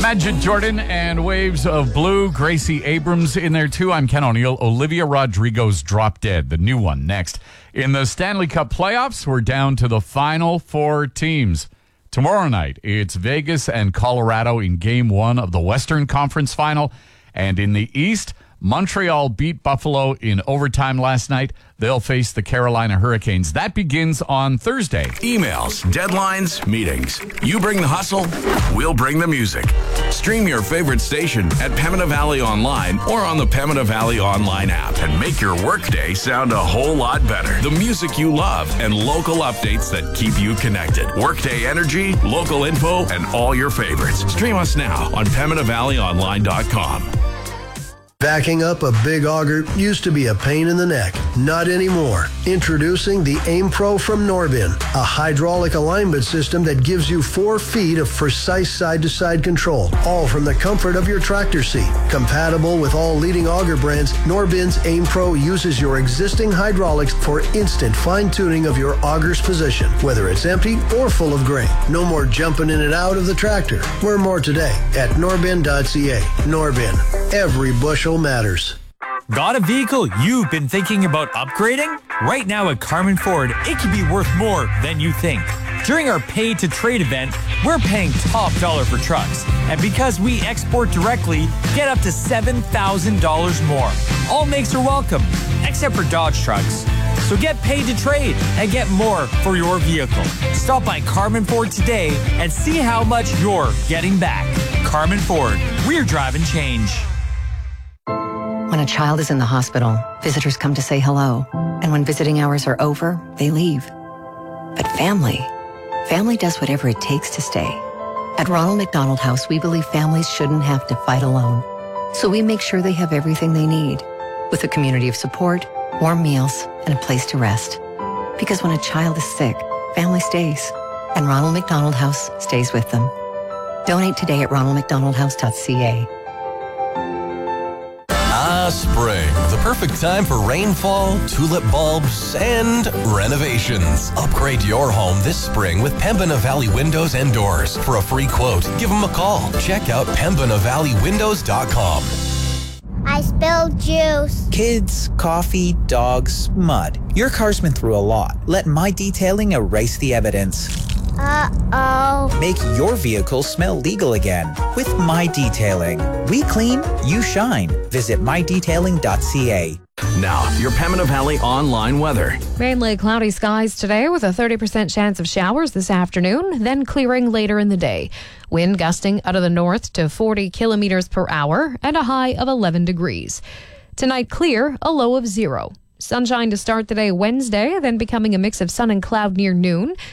Majid Jordan and Waves of Blue. Gracie Abrams in there too. I'm Ken O'Neill. Olivia Rodrigo's Drop Dead, the new one, next. In the Stanley Cup playoffs, we're down to the final four teams. Tomorrow night, it's Vegas and Colorado in Game 1 of the Western Conference Final. And in the East, Montreal beat Buffalo in overtime last night. They'll face the Carolina Hurricanes. That begins on Thursday. Emails, deadlines, meetings. You bring the hustle, we'll bring the music. Stream your favorite station at Pembina Valley Online or on the Pembina Valley Online app and make your workday sound a whole lot better. The music you love and local updates that keep you connected. Workday energy, local info, and all your favorites. Stream us now on PembinaValleyOnline.com. Backing up a big auger used to be a pain in the neck. Not anymore. Introducing the Aim Pro from Norbin, a hydraulic alignment system that gives you 4 feet of precise side-to-side control, all from the comfort of your tractor seat. Compatible with all leading auger brands, Norbin's Aim Pro uses your existing hydraulics for instant fine-tuning of your auger's position, whether it's empty or full of grain. No more jumping in and out of the tractor. Learn more today at norbin.ca. Norbin. Every bushel matters. Got a vehicle you've been thinking about upgrading? Right now at Carmen Ford, it can be worth more than you think. During our Pay to Trade event, we're paying top dollar for trucks. And because we export directly, get up to $7,000 more. All makes are welcome, except for Dodge trucks. So get paid to trade and get more for your vehicle. Stop by Carmen Ford today and see how much you're getting back. Carmen Ford, we're driving change. When a child is in the hospital, visitors come to say hello. And when visiting hours are over, they leave. But family does whatever it takes to stay. At Ronald McDonald House, we believe families shouldn't have to fight alone. So we make sure they have everything they need, with a community of support, warm meals, and a place to rest. Because when a child is sick, family stays. And Ronald McDonald House stays with them. Donate today at ronaldmcdonaldhouse.ca. Spring, the perfect time for rainfall, tulip bulbs, and renovations. Upgrade your home this spring with Pembina Valley Windows and Doors. For a free quote, give them a call. Check out PembinaValleyWindows.com. I spilled juice. Kids, coffee, dogs, mud. Your car's been through a lot. Let My Detailing erase the evidence. Uh-oh. Make your vehicle smell legal again with My Detailing. We clean, you shine. Visit mydetailing.ca. Now, your Pembina Valley Online weather. Mainly cloudy skies today with a 30% chance of showers this afternoon, then clearing later in the day. Wind gusting out of the north to 40 kilometers per hour and a high of 11 degrees. Tonight clear, a low of 0. Sunshine to start the day Wednesday, then becoming a mix of sun and cloud near noon.